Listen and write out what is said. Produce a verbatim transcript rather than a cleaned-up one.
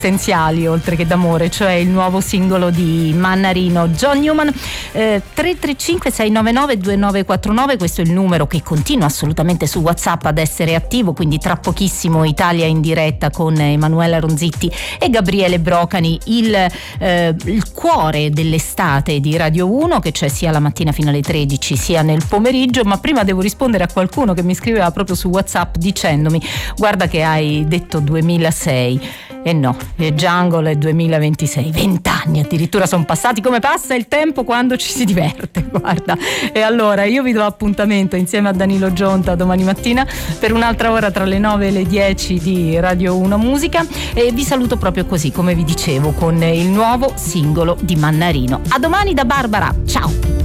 essenziali oltre che d'amore, cioè il nuovo singolo di Mannarino. John Newman. eh, tre tre cinque sei nove nove due nove quattro nove, questo è il numero che continua assolutamente su WhatsApp ad essere attivo, quindi tra pochissimo Italia in diretta con Emanuela Ronzitti e Gabriele Brocani, il, eh, il cuore dell'estate di Radio uno, che c'è sia la mattina fino alle tredici sia nel pomeriggio. Ma prima devo rispondere a qualcuno che mi scriveva proprio su WhatsApp dicendomi: guarda che hai detto duemilasei. E no, è Jungle è duemilaventisei, vent'anni addirittura sono passati. Come passa il tempo quando ci si diverte, guarda. E allora io vi do appuntamento insieme a Danilo Gionta domani mattina per un'altra ora tra le nove e le dieci di Radio uno Musica, e vi saluto proprio così, come vi dicevo, con il nuovo singolo di Mannarino. A domani da Barbara, ciao!